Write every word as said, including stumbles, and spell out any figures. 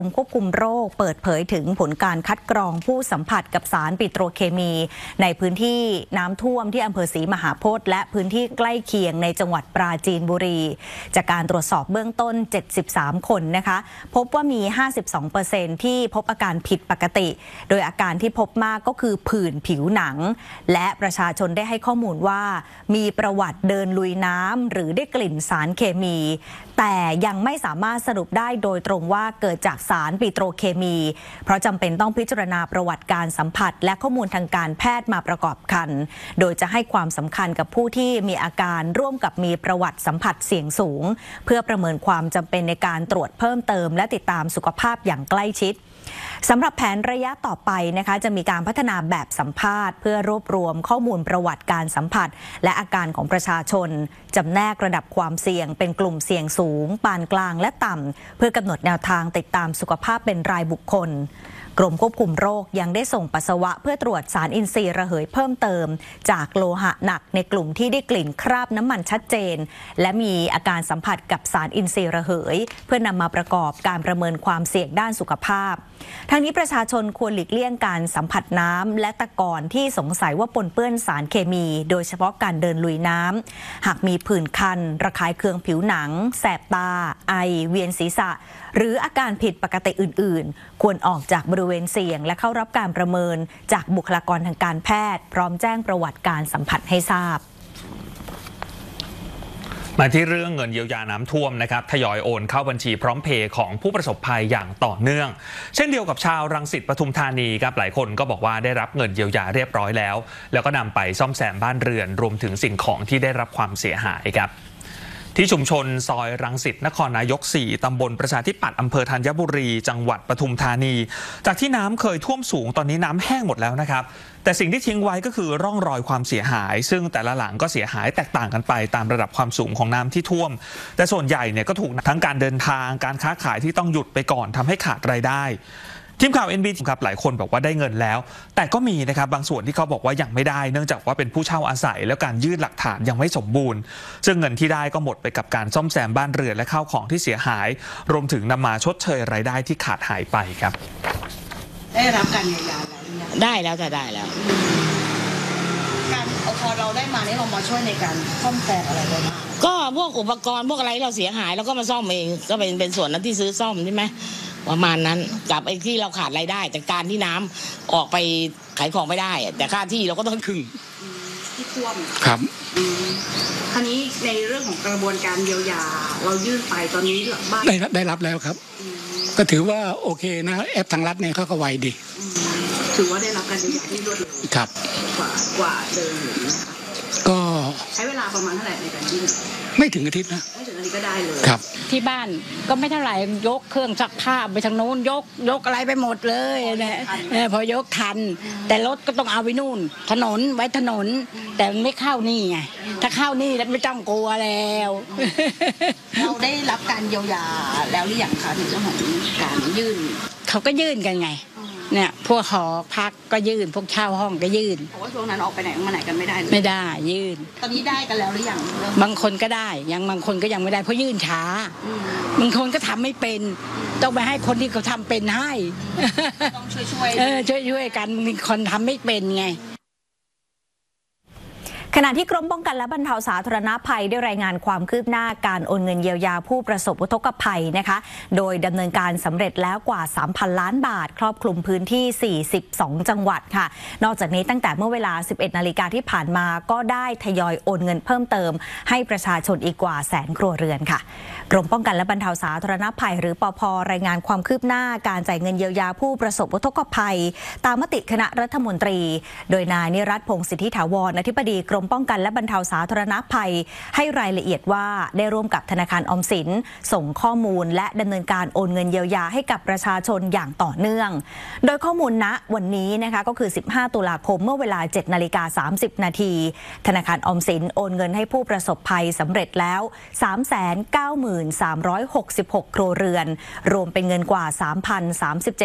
กรมควบคุมโรคเปิดเผยถึงผลการคัดกรองผู้สัมผัสกับสารปิโตรเคมีในพื้นที่น้ำท่วมที่อำเภอศรีมหาโพธิ์และพื้นที่ใกล้เคียงในจังหวัดปราจีนบุรีจากการตรวจสอบเบื้องต้นเจ็ดสิบสามคนนะคะพบว่ามี ห้าสิบสองเปอร์เซ็นต์ ที่พบอาการผิดปกติโดยอาการที่พบมากก็คือผื่นผิวหนังและประชาชนได้ให้ข้อมูลว่ามีประวัติเดินลุยน้ำหรือได้กลิ่นสารเคมีแต่ยังไม่สามารถสรุปได้โดยตรงว่าเกิดจากสารปิโตรเคมีเพราะจำเป็นต้องพิจารณาประวัติการสัมผัสและข้อมูลทางการแพทย์มาประกอบกันโดยจะให้ความสำคัญกับผู้ที่มีอาการร่วมกับมีประวัติสัมผัสเสี่ยงสูงเพื่อประเมินความจำเป็นในการตรวจเพิ่มเติมและติดตามสุขภาพอย่างใกล้ชิดสำหรับแผนระยะต่อไปนะคะจะมีการพัฒนาแบบสัมภาษณ์เพื่อรวบรวมข้อมูลประวัติการสัมผัสและอาการของประชาชนจำแนกระดับความเสี่ยงเป็นกลุ่มเสี่ยงสูงปานกลางและต่ำเพื่อกำหนดแนวทางติดตามสุขภาพเป็นรายบุคคลกรมควบคุมโรคยังได้ส่งปัสสาวะเพื่อตรวจสารอินทรีย์ระเหยเพิ่มเติมจากโลหะหนักในกลุ่มที่ได้กลิ่นคราบน้ำมันชัดเจนและมีอาการสัมผัสกับสารอินทรีย์ระเหยเพื่อนำมาประกอบการประเมินความเสี่ยงด้านสุขภาพทางนี้ประชาชนควรหลีกเลี่ยงการสัมผัสน้ำและตะกอนที่สงสัยว่าปนเปื้อนสารเคมีโดยเฉพาะการเดินลุยน้ำหากมีผื่นคันระคายเคืองผิวหนังแสบตาไอเวียนศีรษะหรืออาการผิดปกติอื่นๆควรออกจากบริเวณเสี่ยงและเข้ารับการประเมินจากบุคลากรทางการแพทย์พร้อมแจ้งประวัติการสัมผัสให้ทราบมาที่เรื่องเงินเยียวยาน้ำท่วมนะครับทยอยโอนเข้าบัญชีพร้อมเพย์ของผู้ประสบภัยอย่างต่อเนื่องเช่นเดียวกับชาวรังสิตปทุมธานีครับหลายคนก็บอกว่าได้รับเงินเยียวยาเรียบร้อยแล้วแล้วก็นำไปซ่อมแซมบ้านเรือนรวมถึงสิ่งของที่ได้รับความเสียหายครับที่ชุมชนซอยรังสิตนครนายกสี่ตำบลประชาธิปัตย์อำเภอธัญบุรีจังหวัดปทุมธานีจากที่น้ำเคยท่วมสูงตอนนี้น้ำแห้งหมดแล้วนะครับแต่สิ่งที่ทิ้งไว้ก็คือร่องรอยความเสียหายซึ่งแต่ละหลังก็เสียหายแตกต่างกันไปตามระดับความสูงของน้ำที่ท่วมแต่ส่วนใหญ่เนี่ยก็ถูกทั้งการเดินทางการค้าขายที่ต้องหยุดไปก่อนทำให้ขาดรายได้ทีมข่าว เอ็น บี ครับหลายคนบอกว่าได้เงินแล้วแต่ก็มีนะครับบางส่วนที่เขาบอกว่ายังไม่ได้เนื่องจากว่าเป็นผู้เช่าอาศัยแล้วการยื่นหลักฐานยังไม่สมบูรณ์ซึ่งเงินที่ได้ก็หมดไปกับการซ่อมแซมบ้านเรือนและข้าวของที่เสียหายรวมถึงนำมาชดเชยรายได้ที่ขาดหายไปครับได้รับการเยียวยาแล้วได้แล้วจะได้แล้วการพอเราได้มานี่เรามาช่วยในการซ่อมแซมอะไรได้บ้างก็พวกอุปกรณ์พวกอะไรเราเสียหายเราก็มาซ่อมเองก็เป็นเป็นส่วนนั้นที่ซื้อซ่อมใช่ไหมประมาณนั้นกับไอ้ที่เราขาดรายได้จากการที่น้ำออกไปขายของไม่ได้แต่ค่าที่เราก็ต้องคึงที่ท่วมครับคราวนี้ในเรื่องของกระบวนการเยียวยาเรายื่นไปตอนนี้บ้านได้ได้รับแล้วครับก็ถือว่าโอเคนะแอปทางรัฐเนี่ยเขาก็ไวดีถือว่าได้รับการเยียวยาที่รวดเร็วครับกว่ากว่าเดิมนะคะก็ใช้เวลาประมาณเท่าไหร่ในการยื่นไม่ถึงอาทิตย์นะไม่ถึงอาทิตย์ก็ได้เลยครับที่บ้านก็ไม่เท่าไหร่ยกเครื่องซักผ้าไปทางโน้นยกยกอะไรไปหมดเลยเนี่ยพอยกทันแต่รถก็ต้องเอาไปนู่นถนนไว้ถนนแต่ไม่เข้านี่ไงถ้าเข้านี่แล้วไม่ต้องกลัวแล้วเราได้รับการเยียวยาแล้วหรือยังคะในเรื่องของการยื่นเขาก็ยื่นกันไงเนี่ยพวกหอพักก็ยื่นพวกเช่าห้องก็ยื่นเพราะว่าช่วงนั้นออกไปไหนมาไหนกันไม่ได้ไม่ได้ยื่นตอนนี้ได้กันแล้วหรือยังบางคนก็ได้ยังบางคนก็ยังไม่ได้เพราะยื่นช้าบางคนก็ทำไม่เป็นต้องไปให้คนที่เขาทำเป็นให้ต้องช่วยช่วยเออช่วยช่วยกันมีคนทำไม่เป็นไงขณะที่กรมป้องกันและบรรเทาสาธารณภัยได้รายงานความคืบหน้าการโอนเงินเยียวยาผู้ประสบอุทกภัยนะคะโดยดำเนินการสำเร็จแล้วกว่า สามพัน ล้านบาทครอบคลุมพื้นที่สี่สิบสองจังหวัดค่ะนอกจากนี้ตั้งแต่เมื่อเวลา สิบเอ็ดนาฬิกาที่ผ่านมาก็ได้ทยอยโอนเงินเพิ่มเติมให้ประชาชนอีกกว่าแสนครัวเรือนค่ะกรมป้องกันและบรรเทาสาธารณภัยหรือปภ.รายงานความคืบหน้าการจ่ายเงินเยียวยาผู้ประสบอุทกภัยตามมติคณะรัฐมนตรีโดยนายนิรัตน์ พงษ์สิทธิถาวรอธิบดีกรมป้องกันและบรรเทาสาธารณภัยให้รายละเอียดว่าได้ร่วมกับธนาคารออมสินส่งข้อมูลและดำเนินการโอนเงินเยียวยาให้กับประชาชนอย่างต่อเนื่องโดยข้อมูลณวันนี้นะคะก็คือสิบห้าตุลาคมเมื่อเวลา เจ็ดนาฬิกาสามสิบนาทีธนาคารออมสินโอนเงินให้ผู้ประสบภัยสำเร็จแล้ว สามแสนเก้าหมื่นสามร้อยหกสิบหก ครัวเรือนรวมเป็นเงินกว่า สามพันสามสิบเจ็ด